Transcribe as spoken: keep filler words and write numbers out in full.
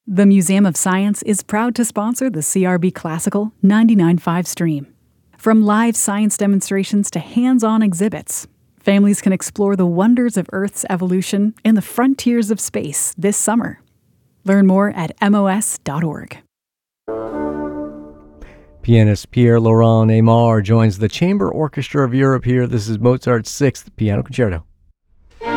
The Museum of Science is proud to sponsor the C R B Classical ninety-nine point five stream. From live science demonstrations to hands-on exhibits, families can explore the wonders of Earth's evolution and the frontiers of space this summer. Learn more at M O S dot org. Pianist Pierre Laurent Aimard joins the Chamber Orchestra of Europe here. This is Mozart's Sixth Piano Concerto.